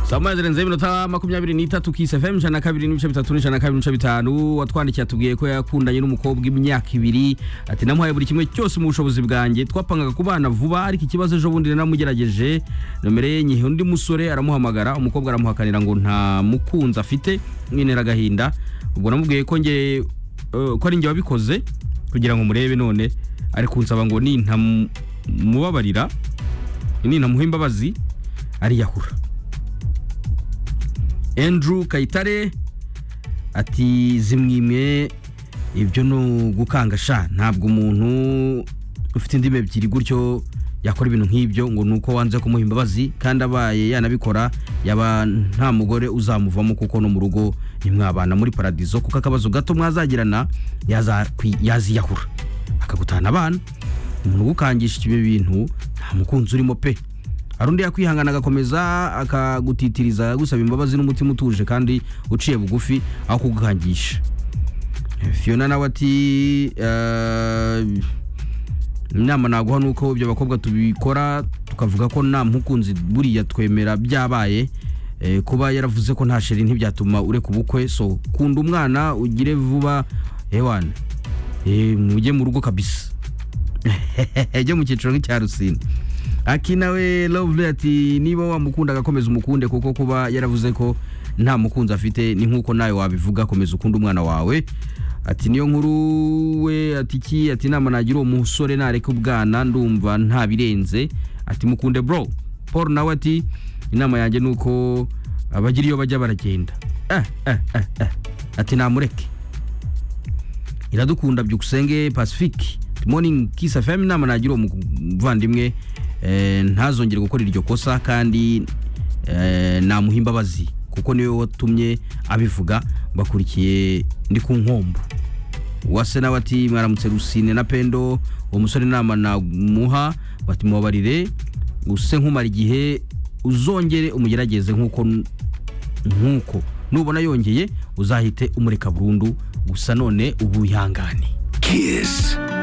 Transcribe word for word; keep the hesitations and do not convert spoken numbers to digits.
Sama zirenze iminota makumyabiri n'itatu Kiss F M jana kabiri n'ibice bitatu n'ijana kabiri n'ibice bitanu watwandikiye atubwiye ko yakundanye n'umukobwa imyaka ibiri ati namuhaye buri kimwe cyose mu bushobozi bwanjye twapangaga kubana vuba ariko ikibazo ejo bundi namugerageje nomere yenye undi musore aramuhamagara umukobwa aramuhakanira ngo nta mukunzi afite mwinera gahinda ubwo namubwiye ko nge uh, ko ari nge wabikoze kugira ngo murebe none ari kunsaba ngo ni nta mubabarira ni nta muhimbabazi ari yahura. Andrew Kayitare ati zimwimwe ibyo no gukanga sha ntabwo umuntu ufite indime ebyiri gutyo yakora ibintu nk'ibyo ngo nuko wanze kumuha imbabazi kandi abaye yanabikora yaba nta mugore uzamuvamo kuko no mu rugo nimwabana muri paradizo kuko akabazo gato mwazagirana yaza yaziyahura akagutana abana umuntu gukangisha ibyo bintu nta mukunzi urimo pe arundi yakwihangana agakomeza akagutitiriza gusaba imbabazi n'umutima utuje kandi uciye bugufi aho kugukangisha. Fiona nawe ati inama naguha nuko ibyo bakobwa tubikora tukavuga ko nta mukunzi buriya twemera byabaye kuba yaravuze ko nta sheri ntibyatuma ureka ubukwe so kunda umwana ugire vuba ewana mujye mu rugo kabisa ejye mu cyiciro nk'icya Rusine. Akinawe Lovely ati niba wamukunda agakomeza umukunde kuko kuba yaravuze ko nta mukunzi afite ni nkuko nawe wabivuga komeza ukunda umwana wawe. Ati niyo nkuru we ati ki ati nama nagira umusore nareka ubwana ndumva nta birenze ati mukunde bro. Paul nawe ati inama yanjye nuko abagira iyo bajya baragenda eh eh eh, eh. Ati namureke iradukunda byukusenge Pacific morning Kiss F M nama nagira umuvandimwe eh ntazongere gukora iryo kosa kandi eh namuhimbabazi kuko niwe watumye abivuga bakurikiye ndi ku nkombo. Wase nawe ati mwaramutse Rusine na Pendo uwo musore nama namuha bati mubabarire use nkumara igihe uzongere umugerageze nkuko nkuko nubona yongeye uzahite umureka burundu gusa none ubu yangane. Kiss